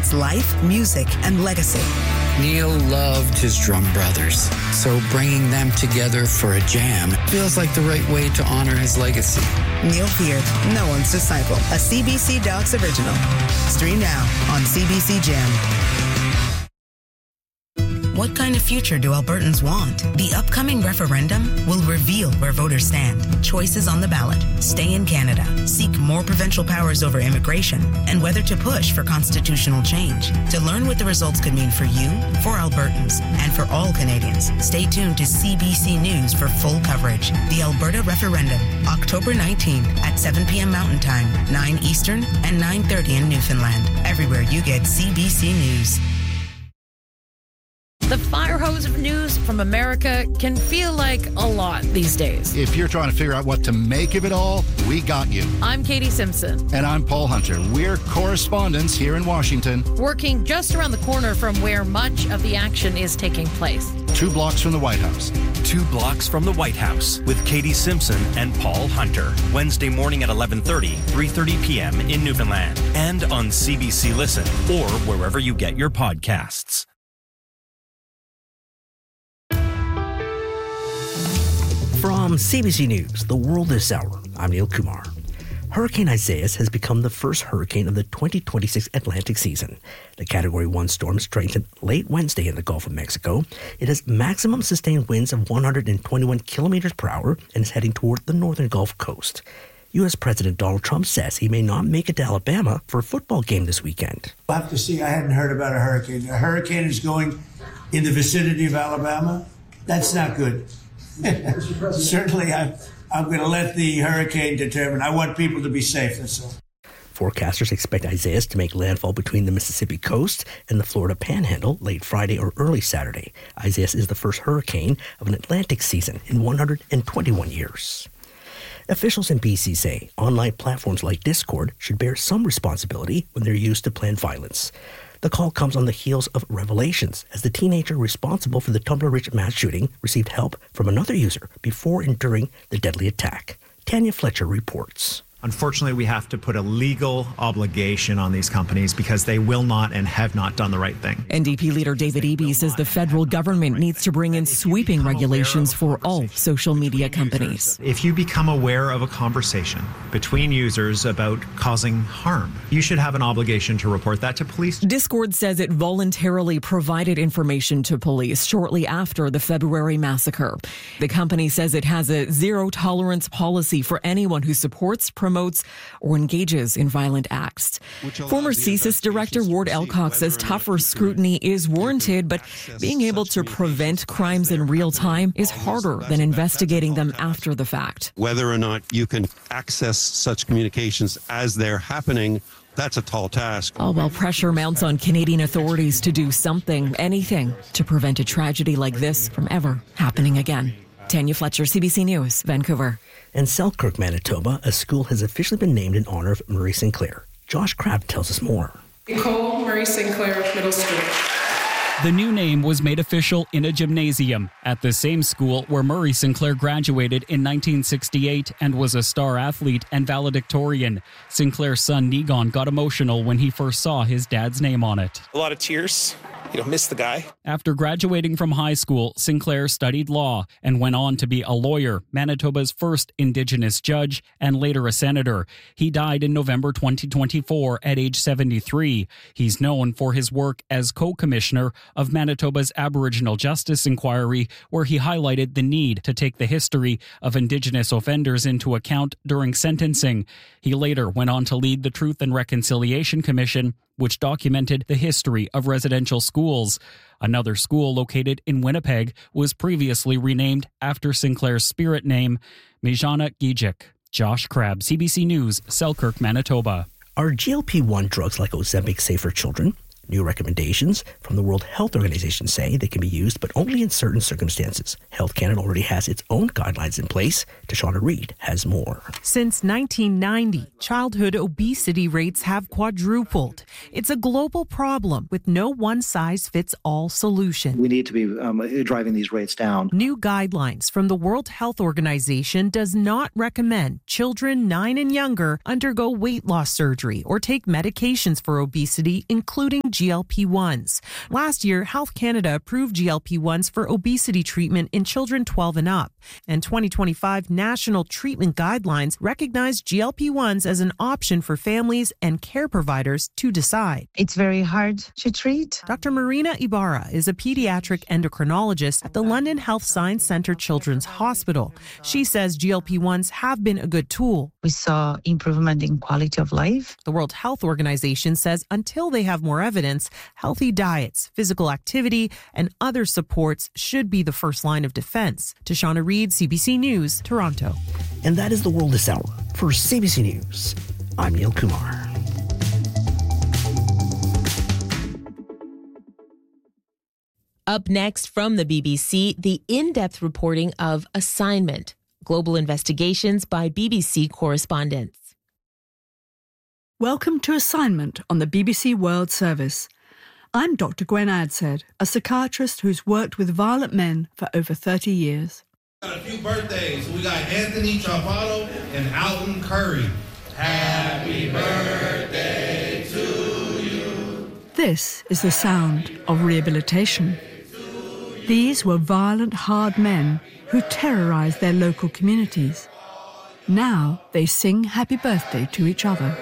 its life, music, and legacy. Neil loved his drum brothers, so bringing them together for a jam feels like the right way to honor his legacy. Neil Peart, No One's Disciple, a CBC Docs original. Stream now on CBC Gem. What kind of future do Albertans want? The upcoming referendum will reveal where voters stand. Choices on the ballot. Stay in Canada. Seek more provincial powers over immigration. And whether to push for constitutional change. To learn what the results could mean for you, for Albertans, and for all Canadians, stay tuned to CBC News for full coverage. The Alberta referendum, October 19th at 7 p.m. Mountain Time, 9 Eastern, and 9:30 in Newfoundland. Everywhere you get CBC News. The fire hose of news from America can feel like a lot these days. If you're trying to figure out what to make of it all, we got you. I'm Katie Simpson. And I'm Paul Hunter. We're correspondents here in Washington. Working just around the corner from where much of the action is taking place. 2 blocks from the White House. 2 blocks from the White House with Katie Simpson and Paul Hunter. Wednesday morning at 11:30, 3:30 p.m. in Newfoundland. And on CBC Listen or wherever you get your podcasts. From CBC News, The World This Hour, I'm Neil Kumar. Hurricane Isaias has become the first hurricane of the 2026 Atlantic season. The Category 1 storm strengthened late Wednesday in the Gulf of Mexico. It has maximum sustained winds of 121 kilometers per hour and is heading toward the northern Gulf Coast. U.S. President Donald Trump says he may not make it to Alabama for a football game this weekend. We'll have to see. I hadn't heard about a hurricane. A hurricane is going in the vicinity of Alabama. That's not good. Certainly, I'm going to let the hurricane determine. I want people to be safe, that's all. Forecasters expect Isaias to make landfall between the Mississippi coast and the Florida Panhandle late Friday or early Saturday. Isaias is the first hurricane of an Atlantic season in 121 years. Officials in BC say online platforms like Discord should bear some responsibility when they're used to plan violence. The call comes on the heels of revelations as the teenager responsible for the Tumbler Ridge mass shooting received help from another user before and during the deadly attack. Tanya Fletcher reports. Unfortunately, we have to put a legal obligation on these companies because they will not and have not done the right thing. NDP leader David Eby says the federal government needs to bring in sweeping regulations for all social media companies. If you become aware of a conversation between users about causing harm, you should have an obligation to report that to police. Discord says it voluntarily provided information to police shortly after the February massacre. The company says it has a zero-tolerance policy for anyone who supports, promotes, or engages in violent acts. Former CSIS Director Ward Elcock says tougher scrutiny is warranted, but being able to prevent crimes in real time is harder than investigating them after the fact. Whether or not you can access such communications as they're happening, that's a tall task. All while pressure mounts on Canadian authorities to do something, anything, to prevent a tragedy like this from ever happening again. Tanya Fletcher, CBC News, Vancouver. In Selkirk, Manitoba, a school has officially been named in honor of Murray Sinclair. Josh Crabb tells us more. Nicole Murray Sinclair Middle School. The new name was made official in a gymnasium at the same school where Murray Sinclair graduated in 1968 and was a star athlete and valedictorian. Sinclair's son Negon got emotional when he first saw his dad's name on it. A lot of tears. Miss the guy. After graduating from high school, Sinclair studied law and went on to be a lawyer, Manitoba's first Indigenous judge, and later a senator. He died in November 2024 at age 73. He's known for his work as co-commissioner of Manitoba's Aboriginal Justice Inquiry, where he highlighted the need to take the history of Indigenous offenders into account during sentencing. He later went on to lead the Truth and Reconciliation Commission, which documented the history of residential schools. Another school located in Winnipeg was previously renamed after Sinclair's spirit name, Mejana Gijik. Josh Crabb, CBC News, Selkirk, Manitoba. Are GLP-1 drugs like Ozempic safe for children? New recommendations from the World Health Organization say they can be used, but only in certain circumstances. Health Canada already has its own guidelines in place. Tashana Reid has more. Since 1990, childhood obesity rates have quadrupled. It's a global problem with no one-size-fits-all solution. We need to be driving these rates down. New guidelines from the World Health Organization does not recommend children 9 and younger undergo weight loss surgery or take medications for obesity, including GLP-1s. Last year, Health Canada approved GLP-1s for obesity treatment in children 12 and up. And 2025 national treatment guidelines recognize GLP-1s as an option for families and care providers to decide. It's very hard to treat. Dr. Marina Ibarra is a pediatric endocrinologist at the London Health Science Centre Children's Hospital. She says GLP-1s have been a good tool. We saw improvement in quality of life. The World Health Organization says until they have more evidence, healthy diets, physical activity, and other supports should be the first line of defense. Tashana Reid, CBC News, Toronto. And that is the world this hour. For CBC News, I'm Neil Kumar. Up next from the BBC, the in-depth reporting of Assignment, Global Investigations by BBC correspondents. Welcome to Assignment on the BBC World Service. I'm Dr. Gwen Adshead, a psychiatrist who's worked with violent men for over 30 years. Got a few birthdays. We got Anthony Travato and Alton Curry. Happy birthday to you. This is the sound of rehabilitation. These were violent, hard men who terrorized their local communities. Now they sing happy birthday to each other.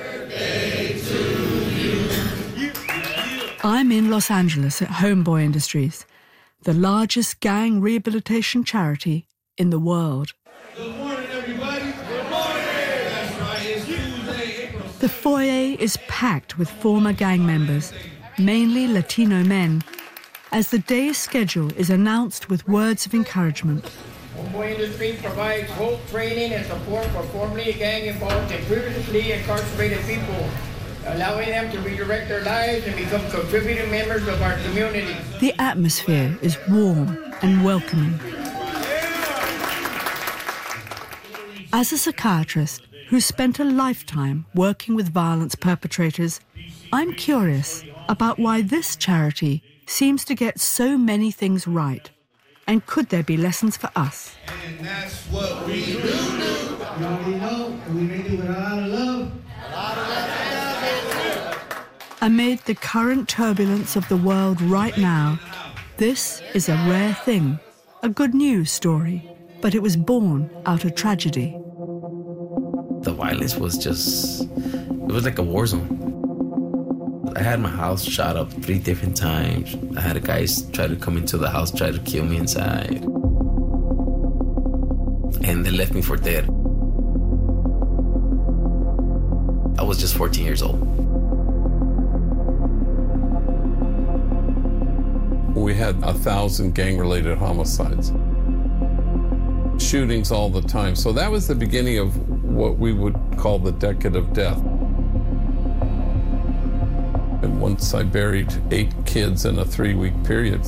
I'm in Los Angeles at Homeboy Industries, the largest gang rehabilitation charity in the world. Good morning, everybody. Good morning. That's right. It's Tuesday, April 6th. The foyer is packed with former gang members, mainly Latino men, as the day's schedule is announced with words of encouragement. Homeboy Industries provides hope, training, and support for formerly gang-involved and previously incarcerated people, allowing them to redirect their lives and become contributing members of our community. The atmosphere is warm and welcoming. As a psychiatrist who spent a lifetime working with violence perpetrators, I'm curious about why this charity seems to get so many things right. And could there be lessons for us? And that's what we do. You already know, we make it with a lot of love. Amid the current turbulence of the world right now, this is a rare thing, a good news story, but it was born out of tragedy. The violence was it was like a war zone. I had my house shot up 3 different times. I had guys try to come into the house, try to kill me inside. And they left me for dead. I was just 14 years old. We had 1,000 gang-related homicides. Shootings all the time. So that was the beginning of what we would call the decade of death. And once I buried 8 kids in a 3-week period.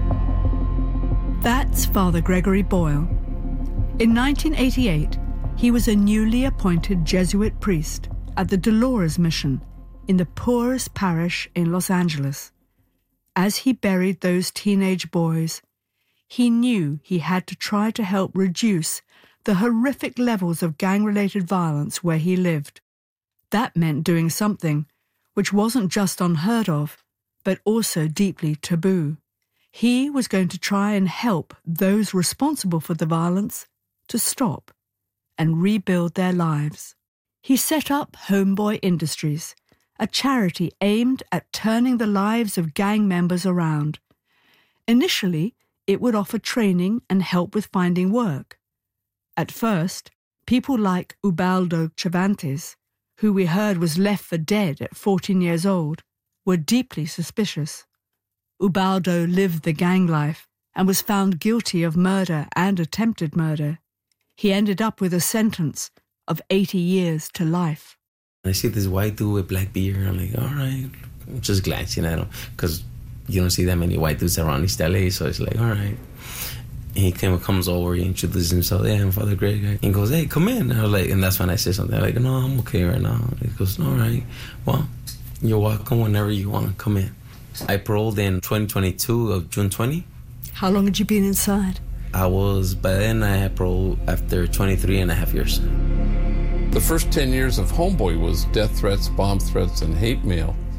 That's Father Gregory Boyle. In 1988, he was a newly appointed Jesuit priest at the Dolores Mission in the poorest parish in Los Angeles. As he buried those teenage boys, he knew he had to try to help reduce the horrific levels of gang-related violence where he lived. That meant doing something which wasn't just unheard of, but also deeply taboo. He was going to try and help those responsible for the violence to stop and rebuild their lives. He set up Homeboy Industries, a charity aimed at turning the lives of gang members around. Initially, it would offer training and help with finding work. At first, people like Ubaldo Cervantes, who we heard was left for dead at 14 years old, were deeply suspicious. Ubaldo lived the gang life and was found guilty of murder and attempted murder. He ended up with a sentence of 80 years to life. I see this white dude with black beard. I'm like, all right. I'm just glancing at him because you don't see that many white dudes around East LA. So it's like, all right. And he comes over, he introduces himself. Yeah, I'm Father Greg. And he goes, hey, come in. And I was like, and that's when I said something. I'm like, no, I'm okay right now. He goes, all right. Well, you're welcome whenever you want to come in. I paroled in 2022 of June 20. How long had you been inside? By then I had paroled after 23 and a half years. The first 10 years of Homeboy was death threats, bomb threats, and hate mail.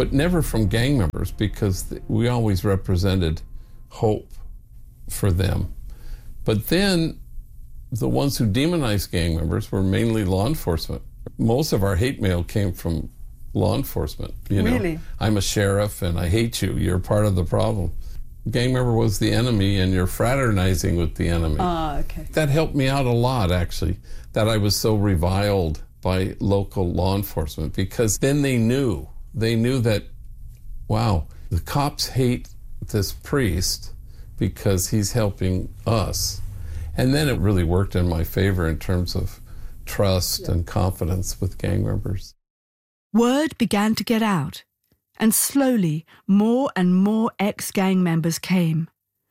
but never from gang members, because we always represented hope for them. But then the ones who demonized gang members were mainly law enforcement. Most of our hate mail came from law enforcement. Really? I'm a sheriff and I hate you. You're part of the problem. Gang member was the enemy and you're fraternizing with the enemy. Okay. That helped me out a lot, actually, that I was so reviled by local law enforcement, because then they knew that, wow, the cops hate this priest because he's helping us. And then it really worked in my favor in terms of trust and confidence with gang members. Word began to get out, and slowly more and more ex-gang members came.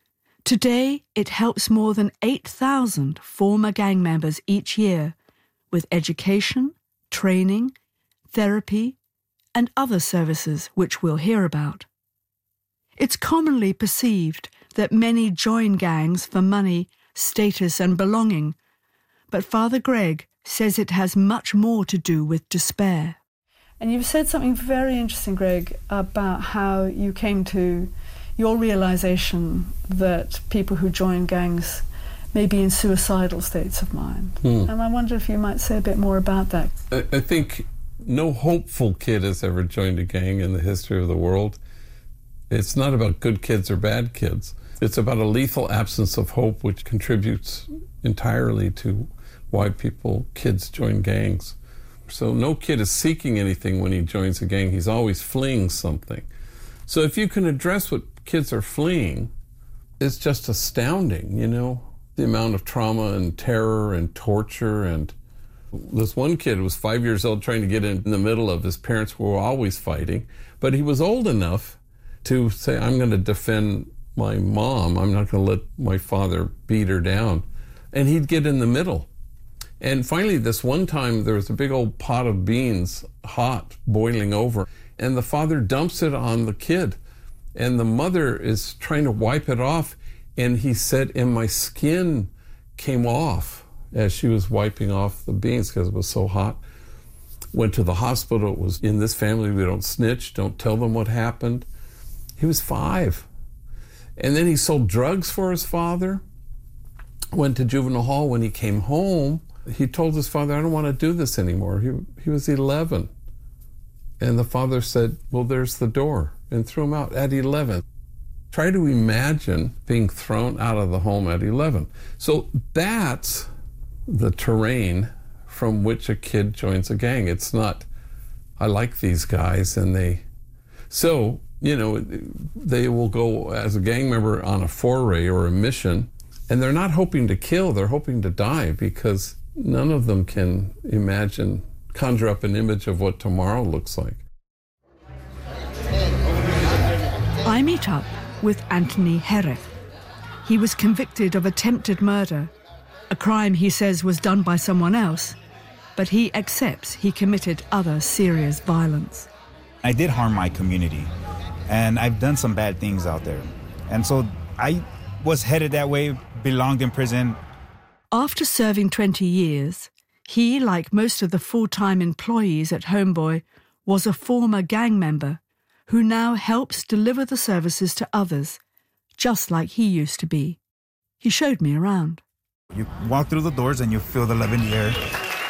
Today, it helps more than 8,000 former gang members each year with education, training, therapy, and other services which we'll hear about. It's commonly perceived that many join gangs for money, status, and belonging, but Father Greg says it has much more to do with despair. And you've said something very interesting, Greg, about how you came to your realization that people who join gangs may be in suicidal states of mind. And I wonder if you might say a bit more about that. I think no hopeful kid has ever joined a gang in the history of the world. It's not about good kids or bad kids. It's about a lethal absence of hope, which contributes entirely to why kids join gangs. So no kid is seeking anything when he joins a gang. He's always fleeing something. So if you can address what kids are fleeing, it's just astounding, the amount of trauma and terror and torture. And this one kid was 5 years old trying to get in the middle of his parents who were always fighting, but he was old enough to say, I'm going to defend my mom. I'm not going to let my father beat her down. And he'd get in the middle. And finally, this one time, there was a big old pot of beans, hot, boiling over, and the father dumps it on the kid. And the mother is trying to wipe it off, and he said, and my skin came off as she was wiping off the beans because it was so hot. Went to the hospital. It was, in this family, we don't snitch, don't tell them what happened. He was 5. And then he sold drugs for his father, went to juvenile hall. When he came home, he told his father, I don't want to do this anymore. He was 11. And the father said, well, there's the door, and threw him out at 11. Try to imagine being thrown out of the home at 11. So that's the terrain from which a kid joins a gang. It's not, I like these guys, and they will go as a gang member on a foray or a mission, and they're not hoping to kill, they're hoping to die, because none of them can conjure up an image of what tomorrow looks like. I meet up with Anthony Jerez. He was convicted of attempted murder, a crime he says was done by someone else, but he accepts he committed other serious violence. I did harm my community, and I've done some bad things out there. And so I was headed that way, belonged in prison. After serving 20 years, he, like most of the full-time employees at Homeboy, was a former gang member who now helps deliver the services to others, just like he used to be. He showed me around. You walk through the doors and you feel the love in the air.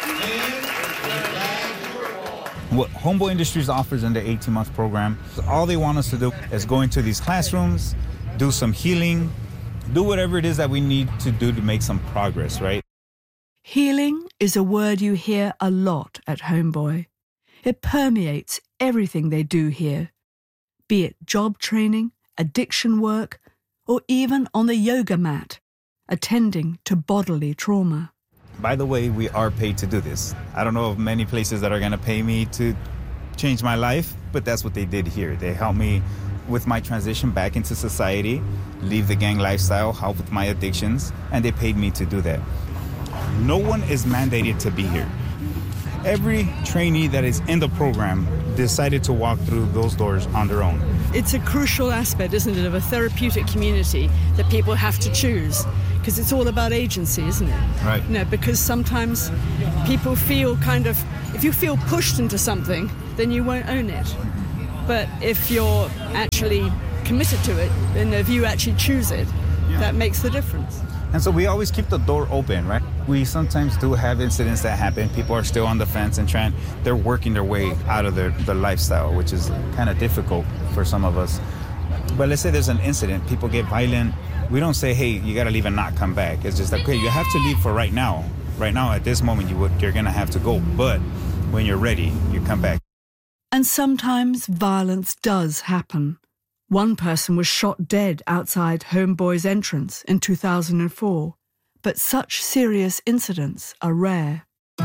What Homeboy Industries offers in the 18-month program, all they want us to do is go into these classrooms, do some healing, do whatever it is that we need to do to make some progress, right? Healing is a word you hear a lot at Homeboy. It permeates everything they do here, be it job training, addiction work, or even on the yoga mat, attending to bodily trauma. By the way, we are paid to do this. I don't know of many places that are going to pay me to change my life, but that's what they did here. They helped me with my transition back into society, leave the gang lifestyle, help with my addictions, and they paid me to do that. No one is mandated to be here. Every trainee that is in the program decided to walk through those doors on their own. It's a crucial aspect, isn't it, of a therapeutic community that people have to choose, because it's all about agency, isn't it? Right. You know, because sometimes people feel if you feel pushed into something, then you won't own it. But if you're actually committed to it, and if you actually choose it, that makes the difference. And so we always keep the door open, right? We sometimes do have incidents that happen. People are still on the fence and they're working their way out of their lifestyle, which is kind of difficult for some of us. But let's say there's an incident, people get violent. We don't say, hey, you got to leave and not come back. It's just like, okay, you have to leave for right now. Right now, at this moment, you're going to have to go. But when you're ready, you come back. And sometimes violence does happen. One person was shot dead outside Homeboy's entrance in 2004, but such serious incidents are rare.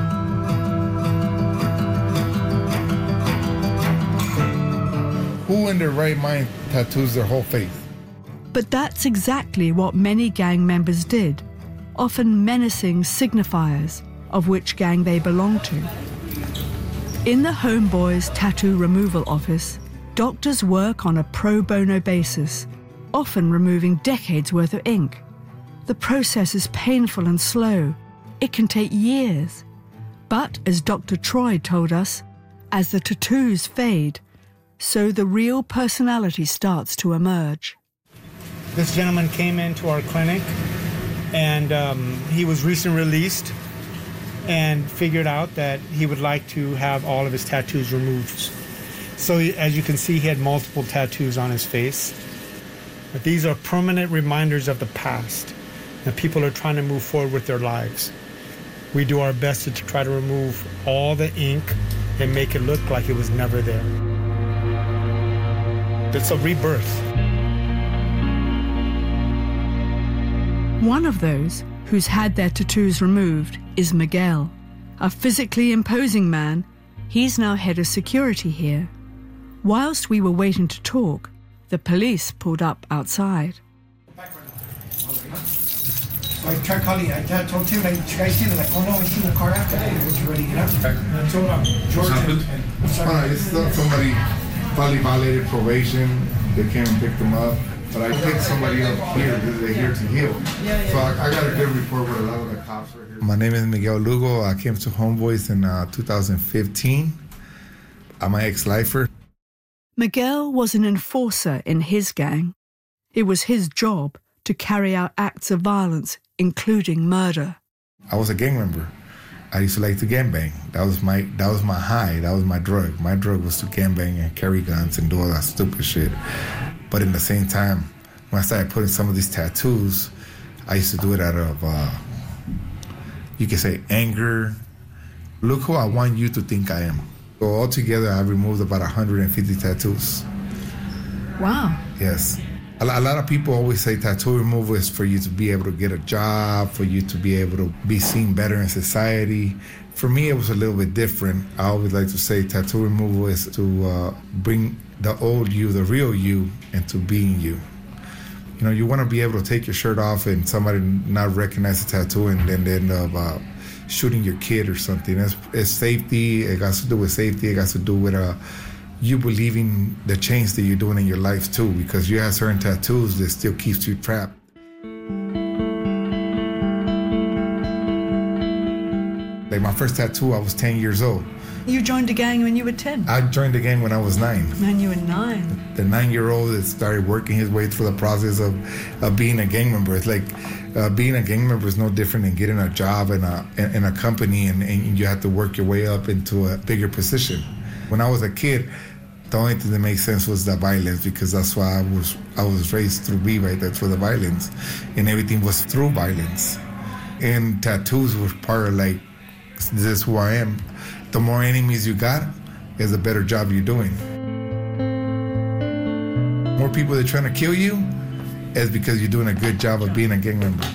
Who in their right mind tattoos their whole face? But that's exactly what many gang members did, often menacing signifiers of which gang they belong to. In the Homeboys Tattoo Removal Office, doctors work on a pro bono basis, often removing decades worth of ink. The process is painful and slow. It can take years. But as Dr. Troy told us, as the tattoos fade, so the real personality starts to emerge. This gentleman came into our clinic and he was recently released and figured out that he would like to have all of his tattoos removed. So as you can see, he had multiple tattoos on his face. But these are permanent reminders of the past, and people are trying to move forward with their lives. We do our best to try to remove all the ink and make it look like it was never there. It's a rebirth. One of those who's had their tattoos removed is Miguel, a physically imposing man. He's now head of security here. Whilst we were waiting to talk, the police pulled up outside. I tried calling. I told him, like, you guys see that? Like, oh no, he's in the car after that. Once you're ready to get out. I told George It's somebody probably violated probation. They came and picked them up. But I picked somebody up here because they're here to heal. So I got a good report with a lot of the cops right here. My name is Miguel Lugo. I came to Homeboys in 2015. I'm an ex-lifer. Miguel was an enforcer in his gang. It was his job to carry out acts of violence, including murder. I was a gang member. I used to like to gangbang. That was my high. That was my drug. My drug was to gangbang and carry guns and do all that stupid shit. But in the same time, when I started putting some of these tattoos, I used to do it out of, you could say, anger. Look who I want you to think I am. So altogether, I removed about 150 tattoos. Wow. Yes. A lot of people always say tattoo removal is for you to be able to get a job, for you to be able to be seen better in society. For me, it was a little bit different. I always like to say tattoo removal is to bring the old you, the real you, into being you. You know, you want to be able to take your shirt off and somebody not recognize the tattoo and then end up shooting your kid or something. It's safety. It has to do with safety. It has to do with you believing the change that you're doing in your life too, because you have certain tattoos that still keeps you trapped. Like my first tattoo, I was 10 years old. You joined a gang when you were 10? I joined the gang when I was 9. When you were 9? The 9-year-old that started working his way through the process of being a gang member. It's like being a gang member is no different than getting a job in a company and you have to work your way up into a bigger position. When I was a kid, the only thing that made sense was the violence, because that's why I was raised through right? That's for the violence. And everything was through violence. And tattoos were part of like, this is who I am. The more enemies you got, is the better job you're doing. More people that are trying to kill you is because you're doing a good job of being a gang member.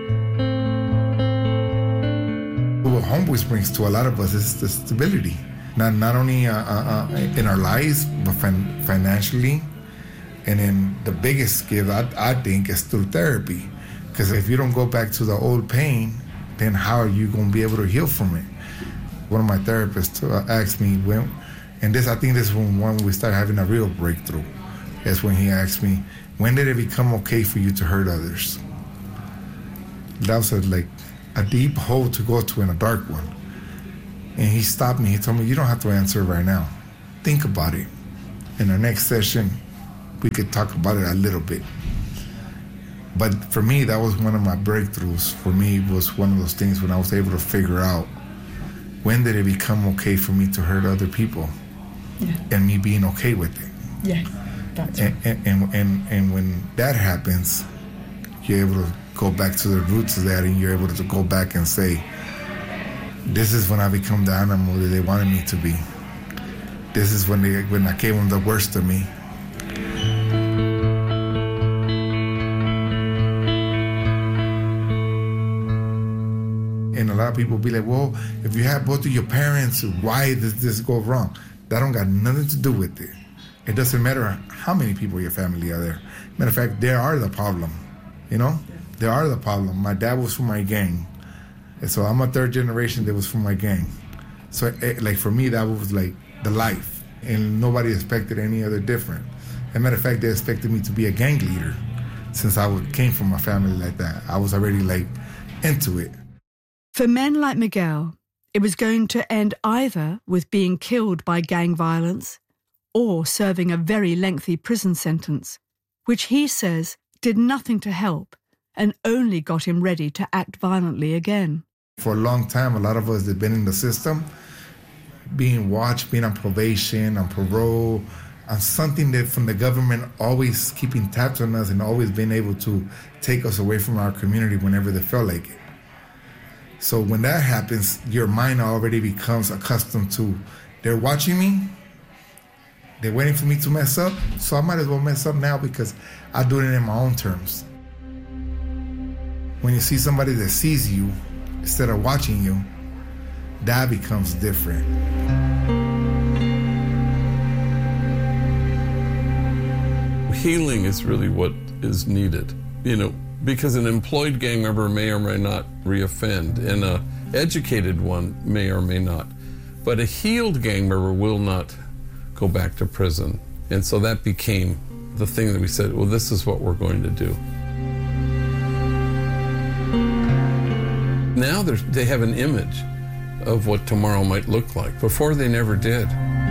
What Homeboys brings to a lot of us is the stability. Not only in our lives, but financially. And then the biggest gift, I think, is through therapy. Because if you don't go back to the old pain, then how are you going to be able to heal from it? One of my therapists asked me, I think this is when we started having a real breakthrough. That's when he asked me, when did it become okay for you to hurt others? That was a deep hole to go to and a dark one. And he stopped me. He told me, you don't have to answer right now. Think about it. in our next session, we could talk about it a little bit. But for me, that was one of my breakthroughs. For me, it was one of those things when I was able to figure out when did it become okay for me to hurt other people, and me being okay with it. Yeah, that's right. And when that happens, you're able to go back to the roots of that, and you're able to go back and say, this is when I become the animal that they wanted me to be. This is when I gave them the worst of me. And a lot of people be like, well, if you have both of your parents, why does this go wrong? That don't got nothing to do with it. It doesn't matter how many people in your family are there. Matter of fact, they are the problem. You know? They are the problem. My dad was from my gang. And so I'm a third generation that was from my gang. So like for me, that was like the life. And nobody expected any other different. As a matter of fact, they expected me to be a gang leader since I came from a family like that. I was already like into it. For men like Miguel, it was going to end either with being killed by gang violence or serving a very lengthy prison sentence, which he says did nothing to help and only got him ready to act violently again. For a long time, a lot of us that have been in the system, being watched, being on probation, on parole, on something that from the government always keeping tabs on us and always being able to take us away from our community whenever they felt like it. So when that happens, your mind already becomes accustomed to, they're watching me, they're waiting for me to mess up, so I might as well mess up now because I do it in my own terms. When you see somebody that sees you instead of watching you, that becomes different. Healing is really what is needed, because an employed gang member may or may not reoffend, and an educated one may or may not. But a healed gang member will not go back to prison. And so that became the thing that we said, well, this is what we're going to do. Now they have an image of what tomorrow might look like. Before, they never did.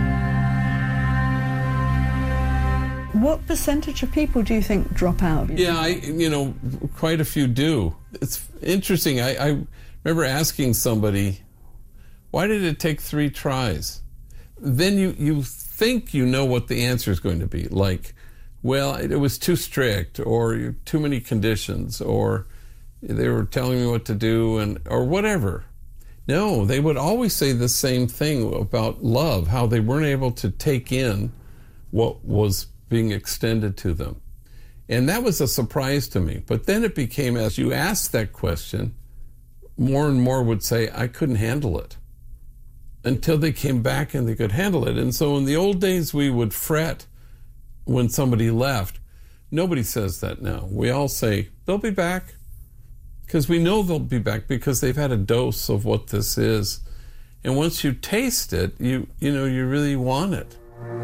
What percentage of people do you think drop out? Yeah, quite a few do. It's interesting. I remember asking somebody, why did it take 3 tries? Then you think you know what the answer is going to be. Like, well, it was too strict, or too many conditions, or they were telling me what to do, or whatever. No, they would always say the same thing about love, how they weren't able to take in what was being extended to them. And that was a surprise to me. But then it became, as you asked that question, more and more would say, I couldn't handle it. Until they came back and they could handle it. And so in the old days, we would fret when somebody left. Nobody says that now. We all say, they'll be back. Because we know they'll be back because they've had a dose of what this is. And once you taste it, you really want it.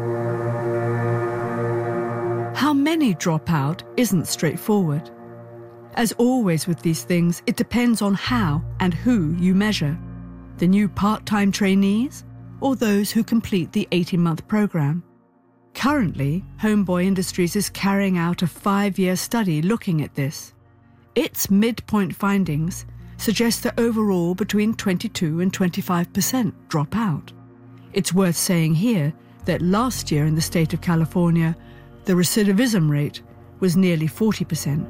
How many drop out isn't straightforward. As always with these things, it depends on how and who you measure. The new part-time trainees or those who complete the 18-month program. Currently, Homeboy Industries is carrying out a 5-year study looking at this. Its midpoint findings suggest that overall between 22 and 25% drop out. It's worth saying here that last year in the state of California, the recidivism rate was nearly 40%.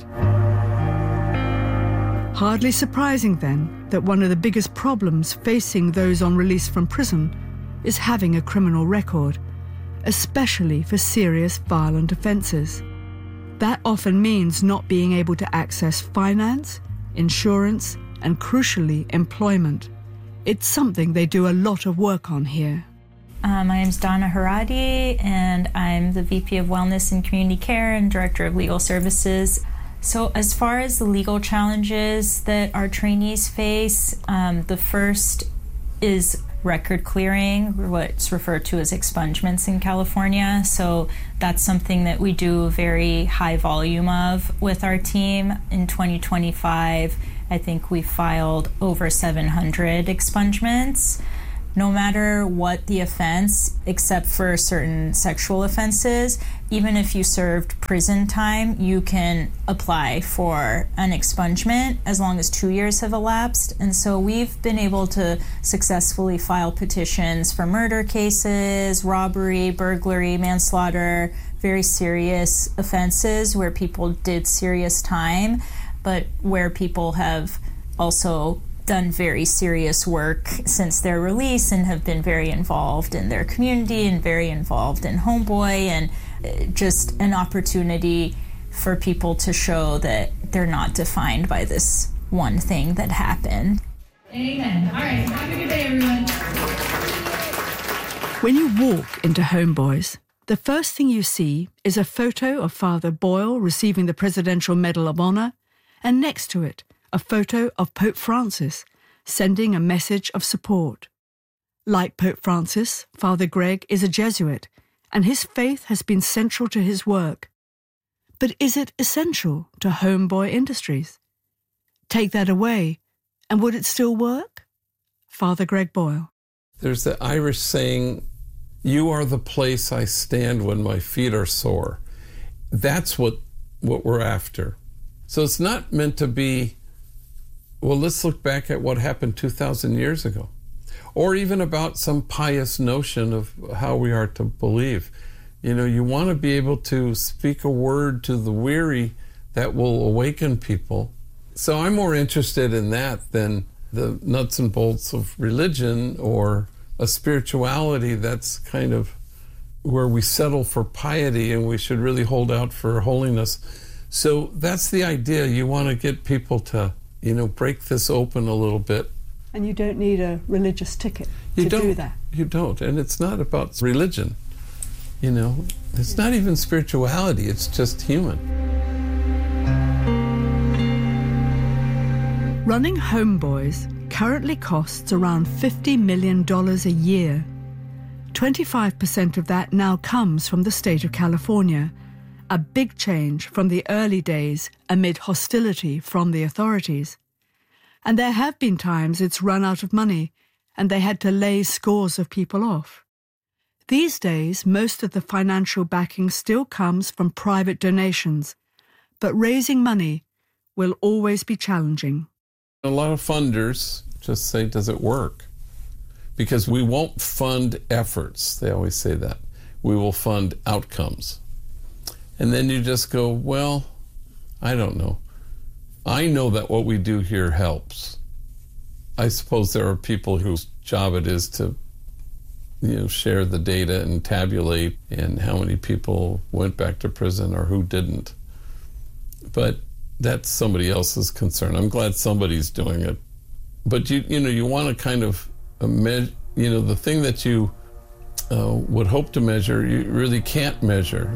Hardly surprising then that one of the biggest problems facing those on release from prison is having a criminal record, especially for serious violent offences. That often means not being able to access finance, insurance, and crucially, employment. It's something they do a lot of work on here. My name is Donna Haradi, and I'm the VP of Wellness and Community Care and Director of Legal Services. So as far as the legal challenges that our trainees face, the first is record clearing, what's referred to as expungements in California. So that's something that we do a very high volume of with our team. In 2025, I think we filed over 700 expungements. no matter what the offense, except for certain sexual offenses, even if you served prison time, you can apply for an expungement as long as 2 years have elapsed. And so we've been able to successfully file petitions for murder cases, robbery, burglary, manslaughter, very serious offenses where people did serious time, but where people have also done very serious work since their release and have been very involved in their community and very involved in Homeboy, and just an opportunity for people to show that they're not defined by this one thing that happened. Amen. All right, have a good day, everyone. When you walk into Homeboys, the first thing you see is a photo of Father Boyle receiving the Presidential Medal of Honor, and next to it, a photo of Pope Francis sending a message of support. Like Pope Francis, Father Greg is a Jesuit, and his faith has been central to his work. But is it essential to Homeboy Industries? Take that away, and would it still work? Father Greg Boyle. There's the Irish saying, "You are the place I stand when my feet are sore." That's what we're after. So it's not meant to be, well, let's look back at what happened 2,000 years ago, or even about some pious notion of how we are to believe. You know, you want to be able to speak a word to the weary that will awaken people. So I'm more interested in that than the nuts and bolts of religion or a spirituality that's kind of where we settle for piety and we should really hold out for holiness. So that's the idea. You want to get people to, break this open a little bit. And you don't need a religious ticket to do that. You don't. And it's not about religion. It's not even spirituality. It's just human. Running Homeboys currently costs around $50 million a year. 25% of that now comes from the state of California, a big change from the early days amid hostility from the authorities. And there have been times it's run out of money and they had to lay scores of people off. These days, most of the financial backing still comes from private donations, but raising money will always be challenging. A lot of funders just say, does it work? Because we won't fund efforts. They always say that. We will fund outcomes. And then you just go, well, I don't know. I know that what we do here helps. I suppose there are people whose job it is to, share the data and tabulate and how many people went back to prison or who didn't. But that's somebody else's concern. I'm glad somebody's doing it. But you want to kind of the thing that you would hope to measure, you really can't measure,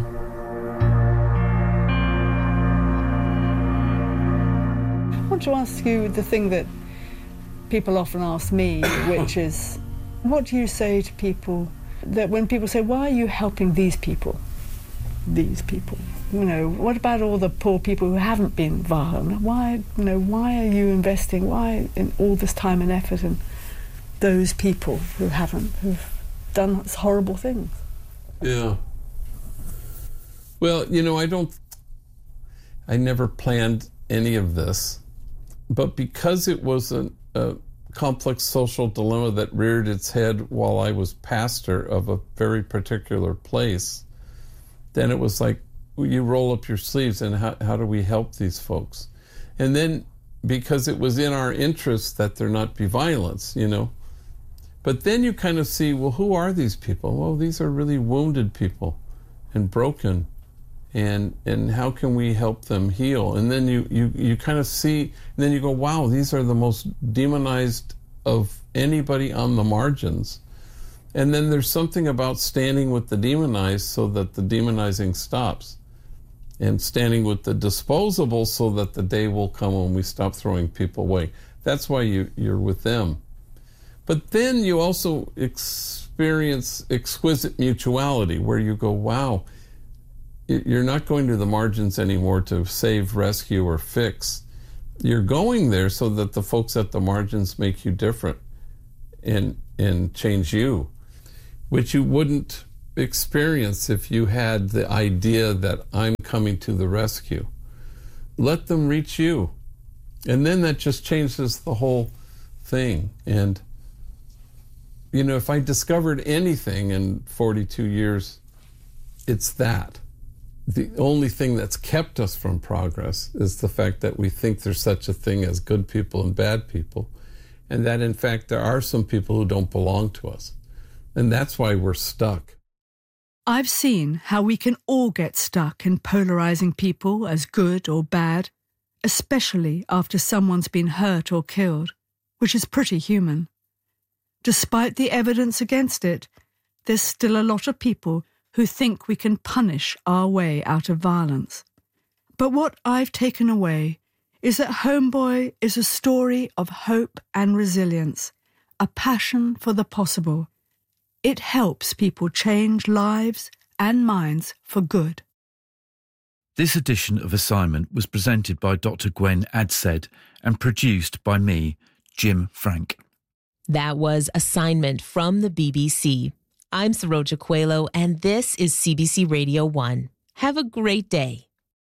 I want to ask you the thing that people often ask me, which is, what do you say to people that when people say, why are you helping these people? These people. What about all the poor people who haven't been violent? Why are you investing, why in all this time and effort in those people who've done horrible things? Yeah. Well, I never planned any of this, but because it was a complex social dilemma that reared its head while I was pastor of a very particular place, then it was like, you roll up your sleeves and how do we help these folks? And then because it was in our interest that there not be violence, But then you kind of see, well, who are these people? Well, these are really wounded people and broken. And how can we help them heal? And then you kind of see, and then you go, wow, these are the most demonized of anybody on the margins. And then there's something about standing with the demonized so that the demonizing stops. And standing with the disposable so that the day will come when we stop throwing people away. That's why you're with them. But then you also experience exquisite mutuality where you go, wow, you're not going to the margins anymore to save, rescue, or fix. You're going there so that the folks at the margins make you different. And and change you, which you wouldn't experience if you had the idea that I'm coming to the rescue. Let them reach you. And then that just changes the whole thing. And, you know, if I discovered anything in 42 years, it's that. The only thing that's kept us from progress is the fact that we think there's such a thing as good people and bad people, and that, in fact, there are some people who don't belong to us. And that's why we're stuck. I've seen how we can all get stuck in polarizing people as good or bad, especially after someone's been hurt or killed, which is pretty human. Despite the evidence against it, there's still a lot of people who think we can punish our way out of violence. But what I've taken away is that Homeboy is a story of hope and resilience, a passion for the possible. It helps people change lives and minds for good. This edition of Assignment was presented by Dr. Gwen Adsed and produced by me, Jim Frank. That was Assignment from the BBC. I'm Saroja Coelho, and this is CBC Radio 1. Have a great day.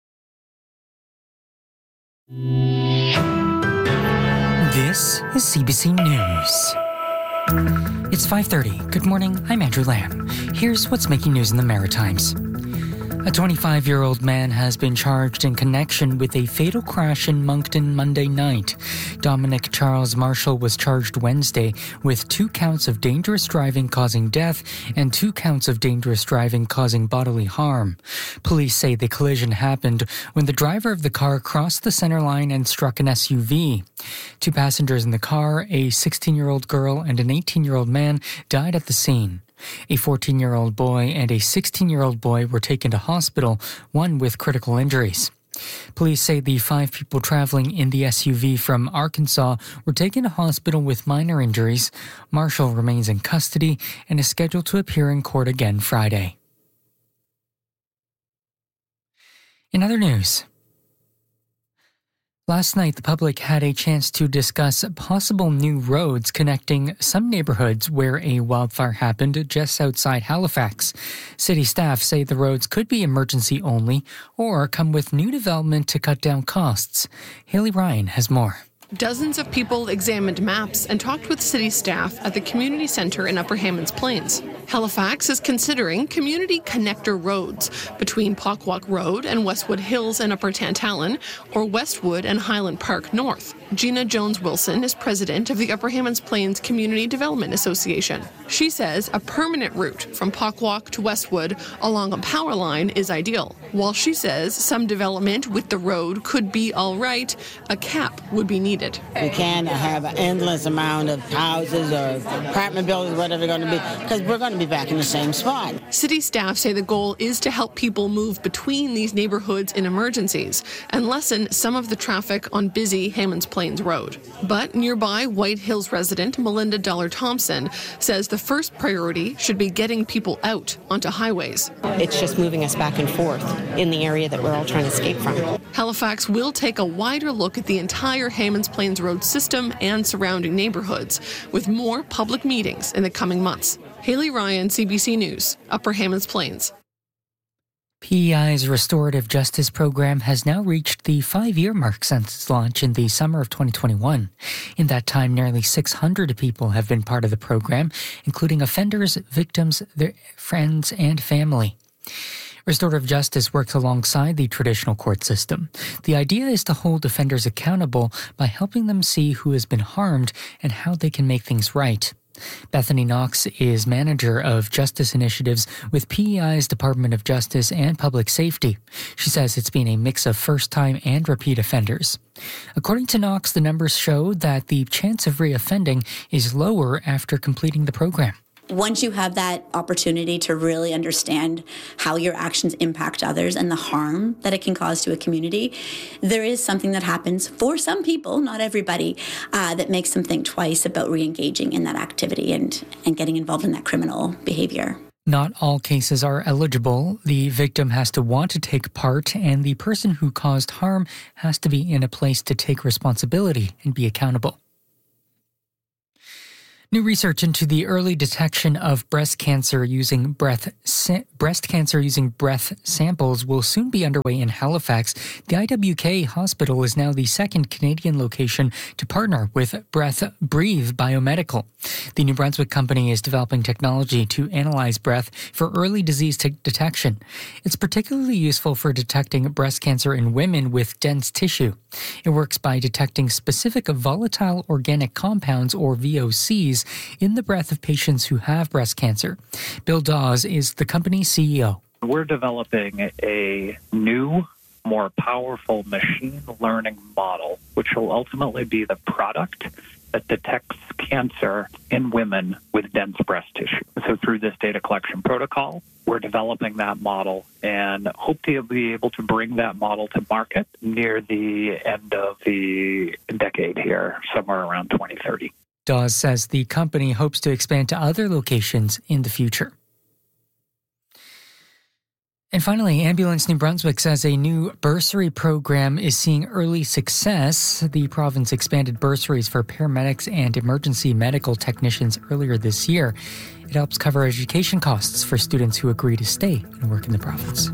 This is CBC News. It's 5:30. Good morning, I'm Andrew Lamb. Here's what's making news in the Maritimes. A 25-year-old man has been charged in connection with a fatal crash in Moncton Monday night. Dominic Charles Marshall was charged Wednesday with 2 counts of dangerous driving causing death and 2 counts of dangerous driving causing bodily harm. Police say the collision happened when the driver of the car crossed the center line and struck an SUV. 2 passengers in the car, a 16-year-old girl and an 18-year-old man, died at the scene. A 14-year-old boy and a 16-year-old boy were taken to hospital, one with critical injuries. Police say the 5 people traveling in the SUV from Arkansas were taken to hospital with minor injuries. Marshall remains in custody and is scheduled to appear in court again Friday. In other news, last night, the public had a chance to discuss possible new roads connecting some neighborhoods where a wildfire happened just outside Halifax. City staff say the roads could be emergency only or come with new development to cut down costs. Haley Ryan has more. Dozens of people examined maps and talked with city staff at the community centre in Upper Hammonds Plains. Halifax is considering community connector roads between Pockwalk Road and Westwood Hills and Upper Tantallon, or Westwood and Highland Park North. Gina Jones-Wilson is president of the Upper Hammonds Plains Community Development Association. She says a permanent route from Pockwalk to Westwood along a power line is ideal. While she says some development with the road could be all right, a cap would be needed. We can't have an endless amount of houses or apartment buildings, whatever they're going to be, because we're going to be back in the same spot. City staff say the goal is to help people move between these neighborhoods in emergencies and lessen some of the traffic on busy Hammonds Plains Road. But nearby White Hills resident Melinda Dollar-Thompson says the first priority should be getting people out onto highways. It's just moving us back and forth in the area that we're all trying to escape from. Halifax will take a wider look at the entire Hammonds Plains Road system and surrounding neighborhoods, with more public meetings in the coming months. Haley Ryan, CBC News, Upper Hammonds Plains. PEI's restorative justice program has now reached the 5-year mark since its launch in the summer of 2021. In that time, nearly 600 people have been part of the program, including offenders, victims, their friends, and family. Restorative justice works alongside the traditional court system. The idea is to hold offenders accountable by helping them see who has been harmed and how they can make things right. Bethany Knox is manager of justice initiatives with PEI's Department of Justice and Public Safety. She says it's been a mix of first-time and repeat offenders. According to Knox, the numbers show that the chance of reoffending is lower after completing the program. Once you have that opportunity to really understand how your actions impact others and the harm that it can cause to a community, there is something that happens for some people, not everybody, that makes them think twice about re-engaging in that activity and getting involved in that criminal behavior. Not all cases are eligible. The victim has to want to take part, and the person who caused harm has to be in a place to take responsibility and be accountable. New research into the early detection of breast cancer using breath samples will soon be underway in Halifax. The IWK Hospital is now the second Canadian location to partner with Breathe Biomedical. The New Brunswick company is developing technology to analyze breath for early disease detection. It's particularly useful for detecting breast cancer in women with dense tissue. It works by detecting specific volatile organic compounds, or VOCs, in the breath of patients who have breast cancer. Bill Dawes is the company's CEO. We're developing a new, more powerful machine learning model, which will ultimately be the product that detects cancer in women with dense breast tissue. So through this data collection protocol, we're developing that model and hope to be able to bring that model to market near the end of the decade here, somewhere around 2030. Dawes says the company hopes to expand to other locations in the future. And finally, Ambulance New Brunswick says a new bursary program is seeing early success. The province expanded bursaries for paramedics and emergency medical technicians earlier this year. It helps cover education costs for students who agree to stay and work in the province.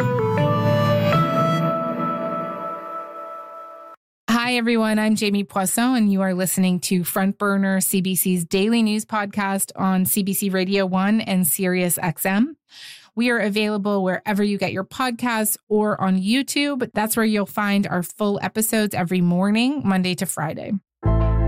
Hi, everyone. I'm Jamie Poisson, and you are listening to Front Burner, CBC's daily news podcast on CBC Radio 1 and Sirius XM. We are available wherever you get your podcasts or on YouTube. That's where you'll find our full episodes every morning, Monday to Friday.